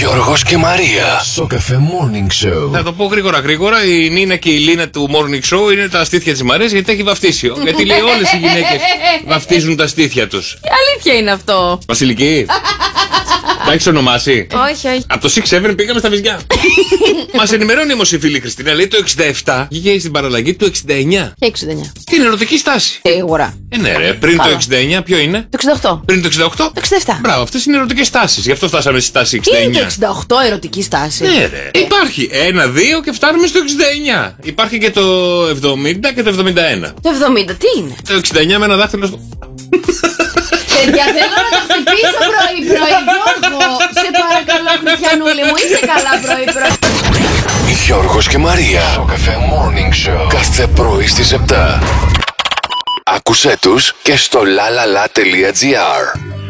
Γιώργος και Μαρία. Σοκαφέ Morning Show. Θα το πω γρήγορα. Η Νίνα και η Λίνα του Morning Show είναι τα στήθια της Μαρίας γιατί τα έχει βαφτίσει. Γιατί λέει όλες οι γυναίκες βαφτίζουν τα στήθια τους. Αλήθεια είναι αυτό. Βασιλική. Τα έχεις ονομάσει? Όχι. Από το 6-7 πήγαμε στα βυζιά. Μας ενημερώνει όμως η φίλη Χριστίνα, λέει το 67 βγήκε στην παραλλαγή του 69. Και 69. Την ερωτική στάση. Σίγουρα. Ναι, ρε, πριν Καλά. το 69, ποιο είναι? Το 68. Πριν το 68? Το 67. Μπράβο, αυτές είναι ερωτικές στάσεις. Γι' αυτό φτάσαμε στη στάση 69. Τι είναι το 68 ερωτική στάση? Ναι, ρε. Υπάρχει 1-2 και φτάνουμε στο 69. Υπάρχει και το 70 και το 71. Το 70 τι είναι? Το 69 με ένα δάχτυλο στο. Παιδιά, θέλω να το χτυπήσω πρωί-πρωί. Γιώργο, σε παρακαλώ, Χριστιανούλη μου, είσαι καλά πρωί-πρωί. Γιώργος και Μαρία. Σοκαφέ Morning Show. Κάθε πρωί στις 7. Άκουσέ τους και στο lalala.gr.